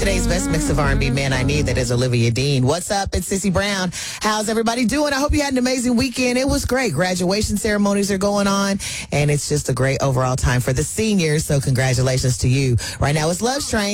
today's best mix of R&B Man I Need. That is Olivia Dean. What's up? It's Sissy Brown. How's everybody doing? I hope you had an amazing weekend. It was great. Graduation ceremonies are going on, and it's just a great overall time for the seniors. So congratulations to you. Right now it's Love Train.